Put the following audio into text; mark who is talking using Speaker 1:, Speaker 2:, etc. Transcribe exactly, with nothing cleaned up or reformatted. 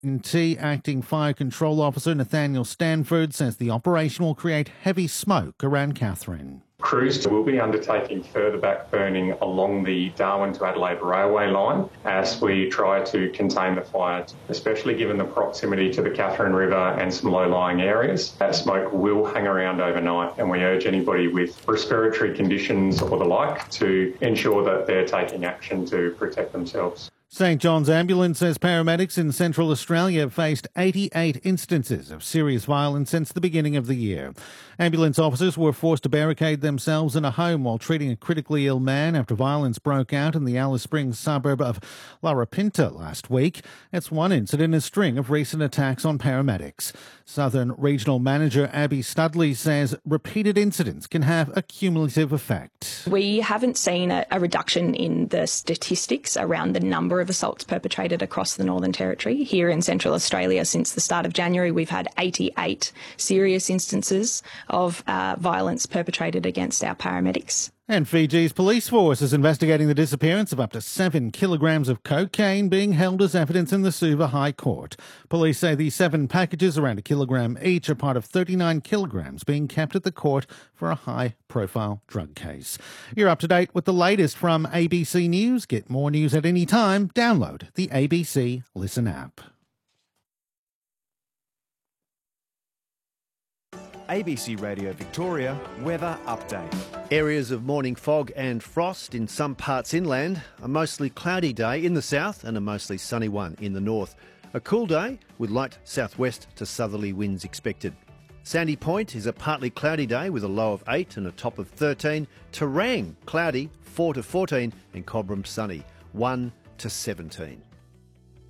Speaker 1: T Acting Fire Control Officer Nathaniel Stanford says the operation will create heavy smoke around Katherine.
Speaker 2: Crews will be undertaking further backburning along the Darwin to Adelaide railway line as we try to contain the fire, especially given the proximity to the Katherine River and some low-lying areas. That smoke will hang around overnight, and we urge anybody with respiratory conditions or the like to ensure that they're taking action to protect themselves.
Speaker 1: St John's Ambulance says paramedics in Central Australia have faced eighty-eight instances of serious violence since the beginning of the year. Ambulance officers were forced to barricade themselves in a home while treating a critically ill man after violence broke out in the Alice Springs suburb of Larapinta last week. It's one incident in a string of recent attacks on paramedics. Southern Regional Manager Abby Studley says repeated incidents can have a cumulative effect.
Speaker 3: We haven't seen a, a reduction in the statistics around the number of assaults perpetrated across the Northern Territory. Here in Central Australia, since the start of January, we've had eighty-eight serious instances of uh, violence perpetrated against our paramedics.
Speaker 1: And Fiji's police force is investigating the disappearance of up to seven kilograms of cocaine being held as evidence in the Suva High Court. Police say the seven packages, around a kilogram each, are part of thirty-nine kilograms being kept at the court for a high-profile drug case. You're up to date with the latest from A B C News. Get more news at any time. Download the A B C Listen app.
Speaker 4: A B C Radio Victoria weather update.
Speaker 5: Areas of morning fog and frost in some parts inland. A mostly cloudy day in the south and a mostly sunny one in the north. A cool day with light southwest to southerly winds expected. Sandy Point is a partly cloudy day with a low of eight and a top of thirteen. Terang, cloudy, four to fourteen, and Cobram sunny, one to seventeen.